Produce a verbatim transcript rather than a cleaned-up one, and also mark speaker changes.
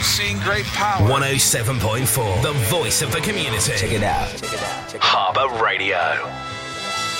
Speaker 1: I've seen great power.
Speaker 2: one oh seven point four, the voice of the community.
Speaker 3: Check it out. Check it out. Check it out.
Speaker 2: Harbour Radio.